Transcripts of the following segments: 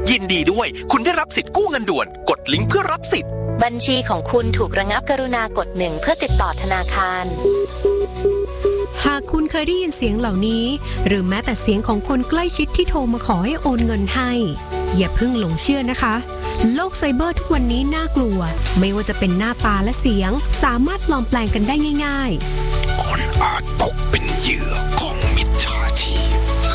ยินดีด้วยคุณได้รับสิทธิ์กู้เงินด่วนกดลิงก์เพื่อรับสิทธิ์บัญชีของคุณถูกระงับกรุณากด1เพื่อติดต่อธนาคารหากคุณเคยได้ยินเสียงเหล่านี้หรือแม้แต่เสียงของคนใกล้ชิดที่โทรมาขอให้โอนเงินให้อย่าเพิ่งหลงเชื่อนะคะโลกไซเบอร์ทุกวันนี้น่ากลัวไม่ว่าจะเป็นหน้าตาและเสียงสามารถปลอมแปลงกันได้ง่ายๆคนอาจตกเป็นเหยื่อของมิจฉาชีพ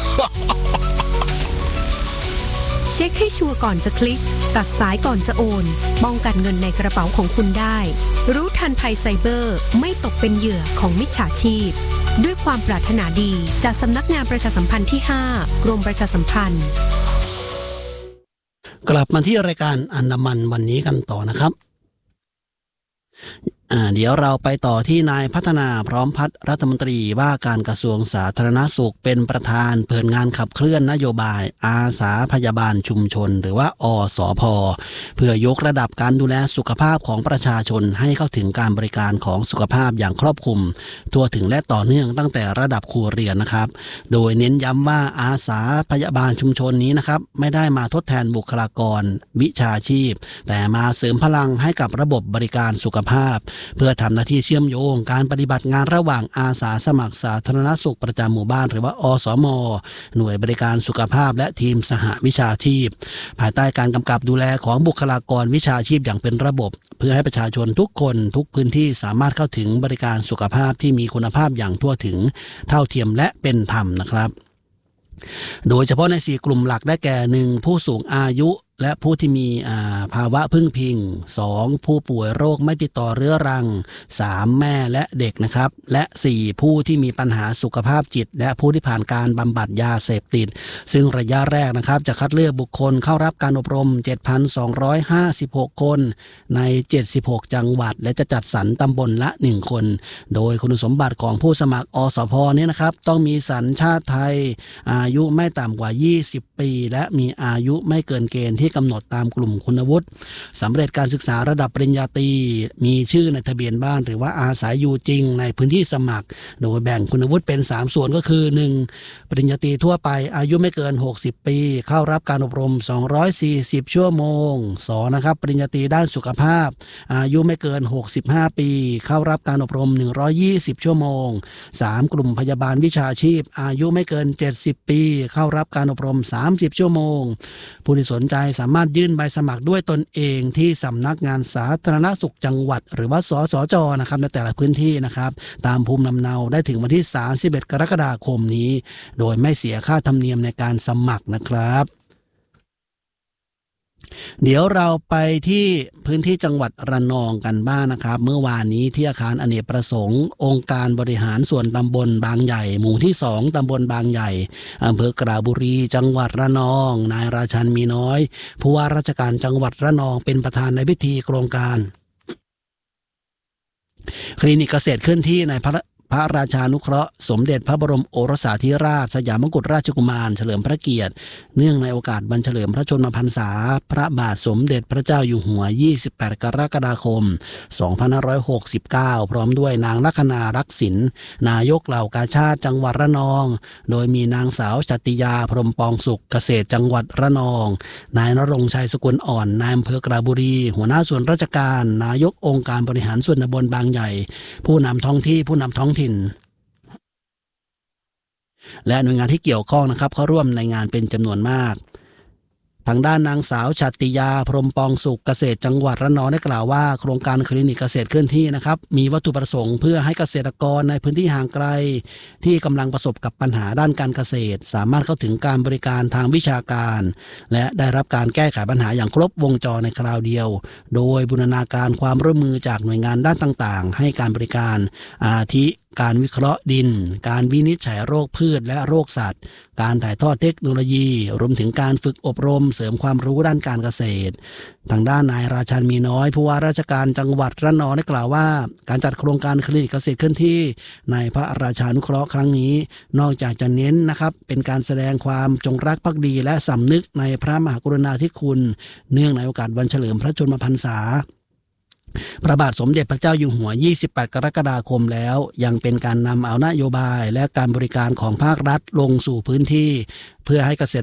เช็คให้ชัวร์ก่อนจะคลิกตัดสายก่อนจะโอนป้องกันเงินในกระเป๋าของคุณได้รู้ทันภัยไซเบอร์ไม่ตกเป็นเหยื่อของมิจฉาชีพด้วยความปรารถนาดีจากสำนักงานประชาสัมพันธ์ที่5กรมประชาสัมพันธ์กลับมาที่รายการอันดามันวันนี้กันต่อนะครับเดี๋ยวเราไปต่อที่นายพัฒนาพร้อมพัฒน์รัฐมนตรีว่าการกระทรวงสาธารณสุขเป็นประธานเปิดงานขับเคลื่อนนโยบายอาสาพยาบาลชุมชนหรือว่าอสพ.เพื่อยกระดับการดูแลสุขภาพของประชาชนให้เข้าถึงการบริการของสุขภาพอย่างครอบคลุมทั่วถึงและต่อเนื่องตั้งแต่ระดับครัวเรือนนะครับโดยเน้นย้ำว่าอาสาพยาบาลชุมชนนี้นะครับไม่ได้มาทดแทนบุคลากรวิชาชีพแต่มาเสริมพลังให้กับระบบบริการสุขภาพเพื่อทำหน้าที่เชื่อมโยงการปฏิบัติงานระหว่างอาสาสมัครสาธารณสุขประจำหมู่บ้านหรือว่าอสม.หน่วยบริการสุขภาพและทีมสหวิชาชีพภายใต้การกำกับดูแลของบุคลากรวิชาชีพอย่างเป็นระบบเพื่อให้ประชาชนทุกคนทุกพื้นที่สามารถเข้าถึงบริการสุขภาพที่มีคุณภาพอย่างทั่วถึงเท่าเทียมและเป็นธรรมนะครับโดยเฉพาะใน4กลุ่มหลักได้แก่1ผู้สูงอายุและผู้ที่มีภาวะพึ่งพิง2ผู้ป่วยโรคไม่ติดต่อเรื้อรัง3แม่และเด็กนะครับและ4ผู้ที่มีปัญหาสุขภาพจิตและผู้ที่ผ่านการบำบัดยาเสพติดซึ่งระยะแรกนะครับจะคัดเลือกบุคคลเข้ารับการอบรม 7,256 คนใน76จังหวัดและจะจัดสรรตำบลละ1คนโดยคุณสมบัติของผู้สมัครอสพ.นี้นะครับต้องมีสัญชาติไทยอายุไม่ต่ำกว่า20ปีและมีอายุไม่เกินเกณฑ์ที่กำหนดตามกลุ่มคุณวุฒิสำเร็จการศึกษาระดับปริญญาตรีมีชื่อในทะเบียนบ้านหรือว่าอาศัยอยู่จริงในพื้นที่สมัครโดยแบ่งคุณวุฒิเป็น3ส่วนก็คือ1ปริญญาตรีทั่วไปอายุไม่เกิน60ปีเข้ารับการอบรม240ชั่วโมง2นะครับปริญญาตรีด้านสุขภาพอายุไม่เกิน65ปีเข้ารับการอบรม120ชั่วโมง3กลุ่มพยาบาลวิชาชีพอายุไม่เกิน70ปีเข้ารับการอบรม30ชั่วโมงผู้ที่สนใจสามารถยื่นใบสมัครด้วยตนเองที่สำนักงานสาธารณสุขจังหวัดหรือว่าสสจ.นะครับในแต่ละพื้นที่นะครับตามภูมิลำเนาได้ถึงวันที่31กรกฎาคมนี้โดยไม่เสียค่าธรรมเนียมในการสมัครนะครับเดี๋ยวเราไปที่พื้นที่จังหวัดระนองกันบ้างนะครับเมื่อวานนี้ที่อาคารอเนกประสงค์องค์การบริหารส่วนตำบลบางใหญ่หมู่ที่2ตำบลบางใหญ่อำเภอกระบุรีจังหวัดระนองนายราชันมีน้อยผู้ว่าราชการจังหวัดระนองเป็นประธานในพิธีโครงการคลินิกเกษตรเคลื่อนที่ในพระราชานุเคราะห์สมเด็จพระบรมโอรสาธิราชสยามกุฎราชกุมารเฉลิมพระเกียรติเนื่องในโอกาสวันเฉลิมพระชนมพรรษาพระบาทสมเด็จพระเจ้าอยู่หัว28กรกฎาคม2569พร้อมด้วยนางลัคนารักษิณนายกเหล่ากาชาดจังหวัดระนองโดยมีนางสาวชัตติยาพรหมปองสุขเกษตรจังหวัดระนองนายณรงค์ชัยสกุลอ่อนนายอำเภอกระบุรีหัวหน้าส่วนราชการนายกองค์การบริหารส่วนตำบลบางใหญ่ผู้นำท้องที่ผู้นำท้องถิ่นและหน่วยงานที่เกี่ยวข้องนะครับเข้าร่วมในงานเป็นจำนวนมากทางด้านนางสาวชัตติยาพรหมปองสุขเกษตรจังหวัดระนองได้กล่าวว่าโครงการคลินิกเกษตรเคลื่อนที่นะครับมีวัตถุประสงค์เพื่อให้เกษตรกรในพื้นที่ห่างไกลที่กำลังประสบกับปัญหาด้านการเกษตรสามารถเข้าถึงการบริการทางวิชาการและได้รับการแก้ไขปัญหาอย่างครบวงจรในคราวเดียวโดยบูรณาการความร่วมมือจากหน่วยงานด้านต่างๆให้การบริการอาทิการวิเคราะห์ดินการวินิจฉัยโรคพืชและโรคสัตว์การถ่ายทอดเทคโนโลยีรวมถึงการฝึกอบรมเสริมความรู้ด้านการเกษตรทางด้านนายราชันมีน้อยผู้ว่าราชการจังหวัดระนองได้กล่าวว่าการจัดโครงการคลินิกเกษตรเคลื่อนที่ในพระราชานุเคราะห์ครั้งนี้นอกจากจะเน้นนะครับเป็นการแสดงความจงรักภักดีและสำนึกในพระมหากรุณาธิคุณเนื่องในโอกาสวันเฉลิมพระชนมพรรษาพระบาทสมเด็จพระเจ้าอยู่หัว28กรกฎาคมแล้วยังเป็นการนำเอานโยบายและการบริการของภาครัฐลงสู่พื้นที่เพื่อให้เกษตร